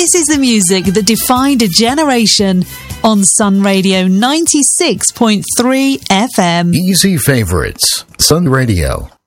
This is the music that defined a generation on Sun Radio 96.3 FM. Easy favorites. Sun Radio.